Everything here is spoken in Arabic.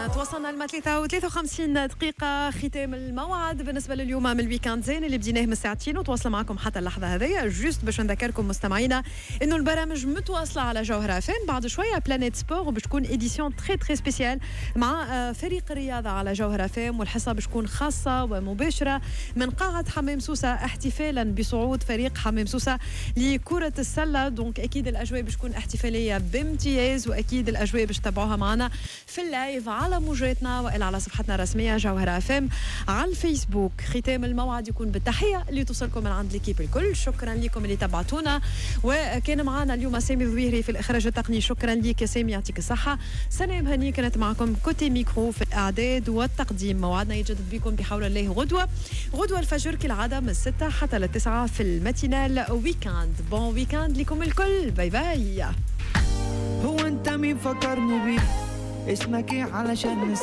توصلنا ل 53 دقيقة ختام الموعد بالنسبة لليوم من الويكاند زين اللي بديناه من الساعتين وتواصل معكم حتى اللحظة هذه. جوست باش نذكركم مستمعينا إنه البرامج متواصلة على جوهرة فين بعد شوية بلانيت سبور وباش تكون إديسيون تري سبيسيال مع فريق الرياضة على جوهرة فين، والحصة باش تكون خاصة ومباشرة من قاعة حمام سوسة احتفالا بصعود فريق حمام سوسة لكرة السلة. دونك أكيد الأجواء باش تكون احتفالية بامتياز، وأكيد الأجواء باش تتابعوها معنا في اللايف على موجاتنا وإلا على صفحتنا الرسمية جوهرة FM على الفيسبوك. ختام الموعد يكون بالتحية اللي توصلكم من عند الكيب الكل. شكرا لكم اللي تبعتونا، وكان معنا اليوم سامي الظويري في الإخراج التقني. شكرا لك يا سامي، يعطيك الصحة. سنة هني كانت معكم كوتي ميكرو في الإعداد والتقديم. موعدنا يجدد بكم بحول الله غدوة الفجر كالعادة من 6 حتى 9 في الماتينال ويكاند. بون ويكاند لكم الكل، باي باي. هو انت مين فكرني بيه؟ اسمك ايه علشان